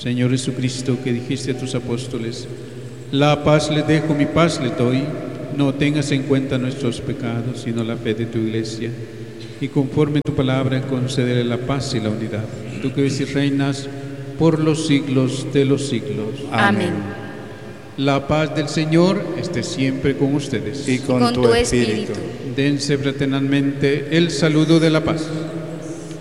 Señor Jesucristo, que dijiste a tus apóstoles: la paz les dejo, mi paz les doy. No tengas en cuenta nuestros pecados, sino la fe de tu Iglesia. Y conforme tu palabra, concédele la paz y la unidad. Tú que vives y reinas por los siglos de los siglos. Amén. La paz del Señor esté siempre con ustedes. Y con tu espíritu. Dense fraternalmente el saludo de la paz.